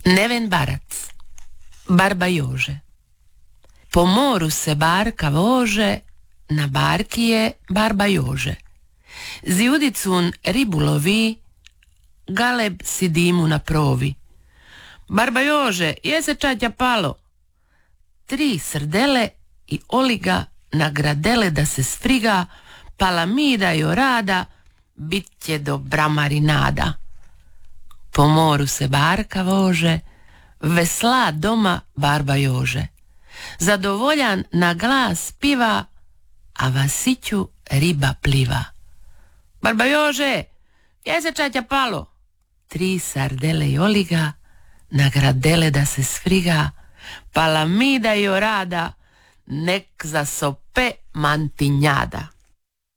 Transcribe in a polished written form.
Neven Barac. Barba Jože. Po moru se barka vože, na barki je barba Jože. Zjudicun ribu lovi, galeb si dimu na provi. Barba Jože, je se čađa palo. 3 srdele i oliga nagradele da se sfriga, palamida i orada, bit će dobra marinada. Po moru se barka vože, vesla doma barba Jože. Zadovoljan na glas piva, a Vasiću riba pliva. Barba Jože, je se čađa palo. 3 sardele i oliga nagradele da se sfriga, palamida i orada, nek za sope mantinjada.